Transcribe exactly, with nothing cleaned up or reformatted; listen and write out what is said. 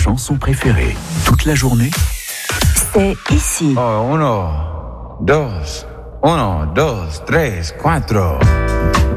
chanson préférée. Toute la journée, c'est ici. Oh, uno, dos, uno, dos, tres, cuatro.